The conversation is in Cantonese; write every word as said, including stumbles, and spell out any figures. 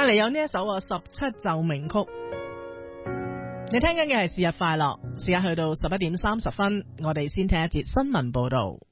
嚟有呢一首啊十七奏鳴曲。你聽緊嘅係是日快樂，時間去到十一點三十分，我哋先聽一節新聞報道。